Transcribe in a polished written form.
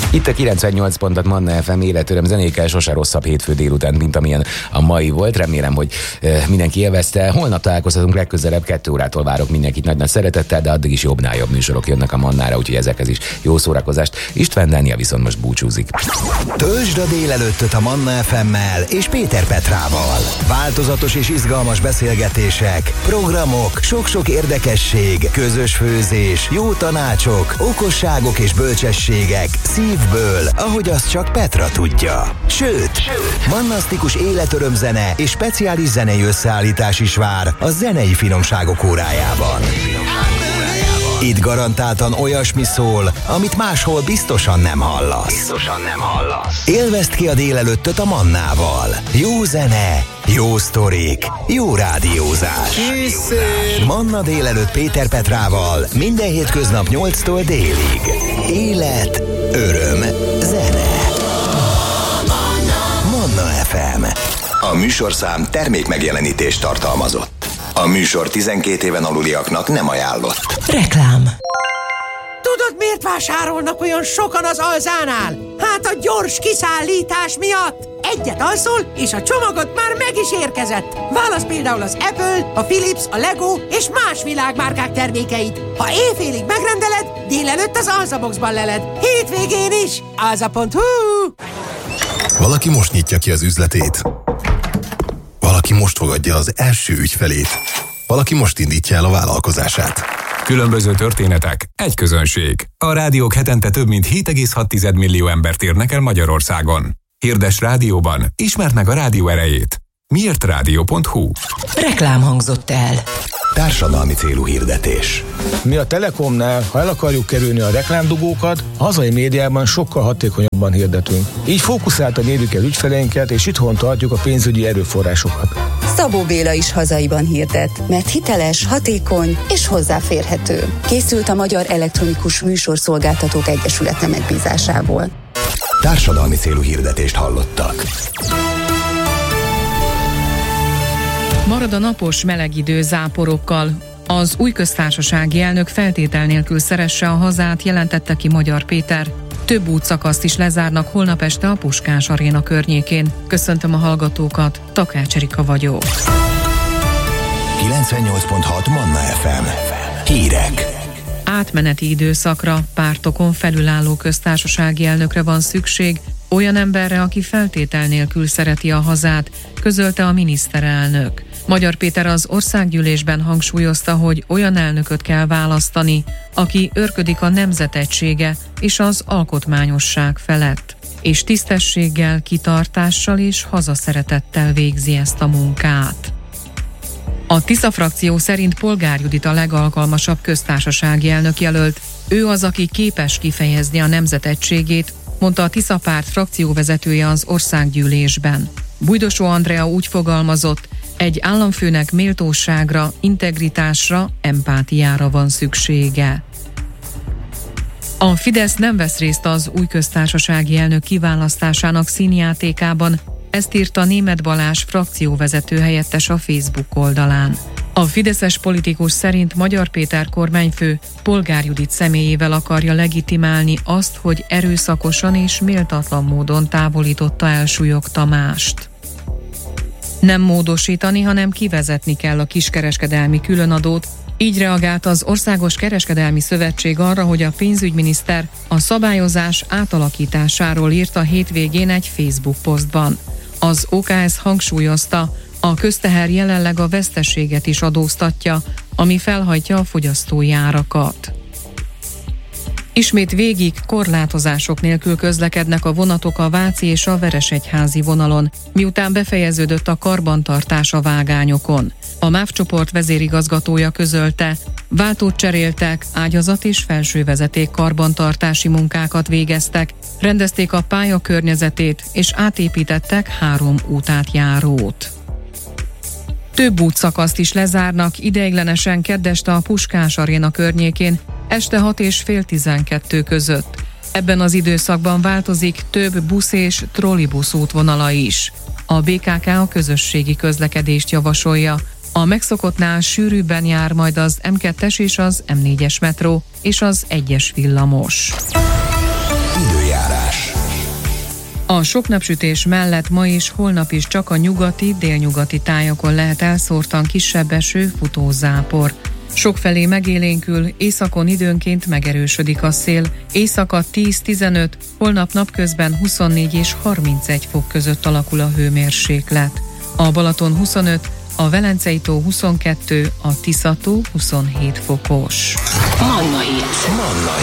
Itt a 98 pontot Manna FM életöröm zenékkel, sose rosszabb hétfő délután, mint amilyen a mai volt. Remélem, hogy mindenki élvezte. Holnap találkozhatunk legközelebb, 2 órától várok mindenkit nagy-nagy szeretettel, de addig is jobbnál jobb műsorok jönnek a Mannára, úgyhogy ezekhez is jó szórakozást. István Dánia viszont most búcsúzik. Töltsd a délelőttöt a Manna FM-mel és Péter Petrával. Változatos és izgalmas beszélgetések, programok, sok-sok érdekesség, közös főzés, jó tanácsok, okosságok és bölcsességek, szívből, ahogy azt csak Petra tudja. Sőt, mannasztikus életörömzene és speciális zenei összeállítás is vár a zenei finomságok órájában. Itt garantáltan olyasmi szól, amit máshol biztosan nem hallasz. Élvezd ki a délelőttöt a Mannával. Jó zene, jó sztorik, jó rádiózás. Manna délelőtt Péter Petrával minden hétköznap 8-tól délig. Élet, öröm, zene. Manna FM. A műsorszám termékmegjelenítést tartalmazott. A műsor 12 éven aluliaknak nem ajánlott. Reklám. Tudod, miért vásárolnak olyan sokan az Alzánál? Hát a gyors kiszállítás miatt. Egyet alszol, és a csomagod már meg is érkezett. Válasz például az Apple, a Philips, a Lego és más világmárkák termékeit. Ha éjfélig megrendeled, délelőtt az Alzaboxban leled. Hétvégén is. Alza.hu. Valaki most nyitja ki az üzletét. Valaki most fogadja az első ügyfelét. Valaki most indítja el a vállalkozását. Különböző történetek, egy közönség. A rádiók hetente több mint 7,6 millió embert érnek el Magyarországon. Hirdes rádióban, ismerd meg a rádió erejét. Miért rádió.hu? Reklám hangzott el. Társadalmi célú hirdetés. Mi a Telekomnál, ha el akarjuk kerülni a reklámdugókat, a hazai médiában sokkal hatékonyabban hirdetünk. Így fókuszáltan érjük el ügyfeleinket, és itthon tartjuk a pénzügyi erőforrásokat. Szabó Béla is hazaiban hirdet, mert hiteles, hatékony és hozzáférhető. Készült a Magyar Elektronikus Műsorszolgáltatók Egyesülete megbízásából. Társadalmi célú hirdetést hallottak. Marad a napos meleg idő záporokkal. Az új köztársasági elnök feltétel nélkül szeresse a hazát, jelentette ki Magyar Péter. Több útszakaszt is lezárnak holnap este a Puskás Aréna környékén. Köszöntöm a hallgatókat, Takács Erika vagyok. 98.6 Manna FM. Hírek. Átmeneti időszakra, pártokon felülálló köztársasági elnökre van szükség, olyan emberre, aki feltétel nélkül szereti a hazát, közölte a miniszterelnök. Magyar Péter az országgyűlésben hangsúlyozta, hogy olyan elnököt kell választani, aki őrködik a nemzet egysége és az alkotmányosság felett, és tisztességgel, kitartással és hazaszeretettel végzi ezt a munkát. A Tisza frakció szerint Polgár Judit a legalkalmasabb köztársasági elnök jelölt. Ő az, aki képes kifejezni a nemzet egységét, mondta a Tisza párt frakcióvezetője az országgyűlésben. Bújdosó Andrea úgy fogalmazott, egy államfőnek méltóságra, integritásra, empátiára van szüksége. A Fidesz nem vesz részt az új köztársasági elnök kiválasztásának színjátékában, ezt írta Németh Balázs frakcióvezető helyettes a Facebook oldalán. A fideszes politikus szerint Magyar Péter kormányfő Polgár Judit személyével akarja legitimálni azt, hogy erőszakosan és méltatlan módon távolította el Súlyog Tamást. Nem módosítani, hanem kivezetni kell a kiskereskedelmi különadót, így reagált az Országos Kereskedelmi Szövetség arra, hogy a pénzügyminiszter a szabályozás átalakításáról írt a hétvégén egy Facebook posztban. Az OKS hangsúlyozta, a közteher jelenleg a veszteséget is adóztatja, ami felhajtja a fogyasztói árakat. Ismét végig korlátozások nélkül közlekednek a vonatok a Váci és a Veresegyházi vonalon, miután befejeződött a karbantartás a vágányokon. A MÁV csoport vezérigazgatója közölte, váltót cseréltek, ágyazat és felsővezeték karbantartási munkákat végeztek, rendezték a pálya környezetét és átépítettek 3 útátjárót. Több útszakaszt is lezárnak ideiglenesen keddeste a Puskás Aréna környékén, este 6 és fél 12 között. Ebben az időszakban változik több busz és trollibusz útvonala is. A BKK a közösségi közlekedést javasolja. A megszokottnál sűrűbben jár majd az M2-es és az M4-es metró és az 1-es villamos. Időjárás. A sok napsütés mellett ma és holnap is csak a nyugati, délnyugati tájakon lehet elszórtan kisebb eső, futó zápor. Sokfelé megélénkül, északon időnként megerősödik a szél, éjszaka 10-15, holnap napközben 24 és 31 fok között alakul a hőmérséklet. A Balaton 25, a Velencei-tó 22, a Tisza-tó 27 fokos. Manna Hit.